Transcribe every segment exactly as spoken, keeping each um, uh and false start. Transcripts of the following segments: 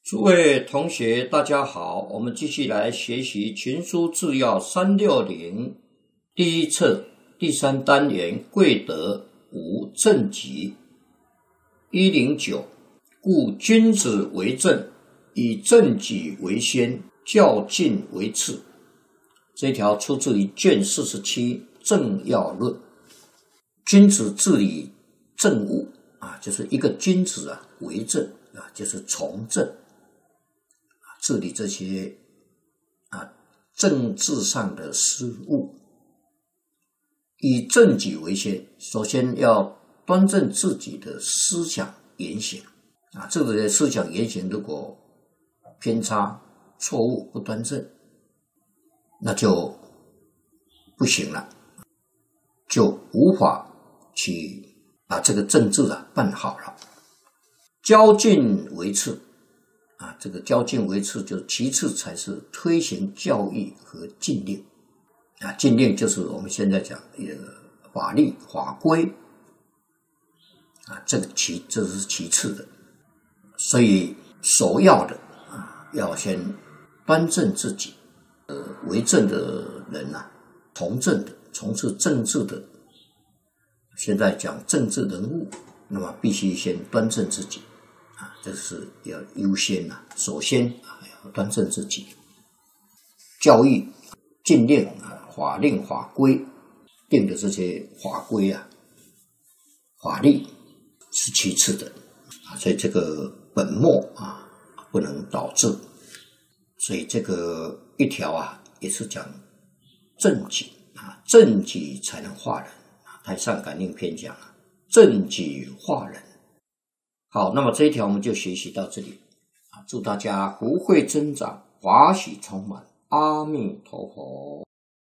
诸位同学大家好，我们继续来学习群书治要三六零第一册第三单元贵德无正己。一零九故君子为正，以正己为先，较劲为次。这一条出自于卷四十七正要论。君子治理政务啊，就是一个君子啊为政啊，就是从政，治理这些啊政治上的事务，以正己为先。首先要端正自己的思想言行啊，这个思想言行如果偏差、错误、不端正，那就不行了，就无法去把这个政治啊办好了。较劲为次啊，这个较劲为次，就其次才是推行教育和禁令啊。禁令就是我们现在讲呃法律法规啊，这个其这是其次的。所以首要的啊，要先端正自己。呃，为政的人啊，从政的，从事政治的，现在讲政治人物，那么必须先端正自己啊，这是要优先啊，首先啊要端正自己。教育、禁令啊、法令、法规定的这些法规啊、法律是其次的啊，所以这个本末啊不能倒置。所以这个一条啊，也是讲正己啊，正己才能化人啊。太上感应篇讲了，正己化人。好，那么这一条我们就学习到这里啊。祝大家福慧增长，华喜充满。阿弥陀佛。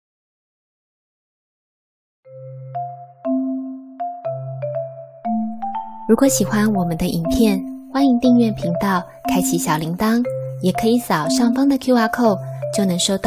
如果喜欢我们的影片，欢迎订阅频道，开启小铃铛。也可以扫上方的 Q R code， 就能收到